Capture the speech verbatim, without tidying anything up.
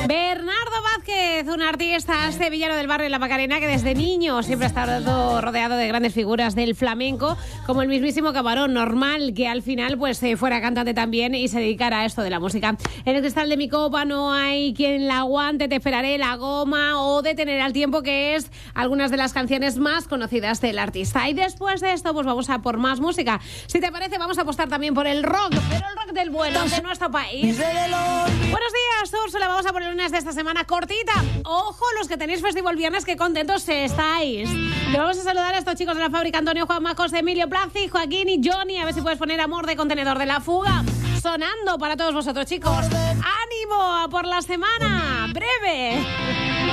Bernardo Vázquez, un artista sevillano del barrio de La Macarena que desde niño siempre ha estado rodeado de grandes figuras del flamenco, como el mismísimo Camarón. Normal que al final pues eh, fuera cantante también y se dedicara a esto de la música. En el cristal de mi copa no hay quien la aguante, te esperaré, La Goma o Detener al tiempo, que es algunas de las canciones más conocidas del artista. Y después de esto pues vamos a por más música. Si te parece vamos a apostar también por el rock, pero el rock del bueno, de nuestro país. Buenos días, Úrsula. Vamos a por el lunes de esta semana cortita. Ojo, los que tenéis festival viernes, qué contentos estáis. Le vamos a saludar a estos chicos de la fábrica: Antonio, Juanma, José, Emilio, Placi, Joaquín y Johnny. A ver si puedes poner Amor de Contenedor de La Fuga sonando para todos vosotros, chicos. ¡Ánimo a por la semana! ¡Breve!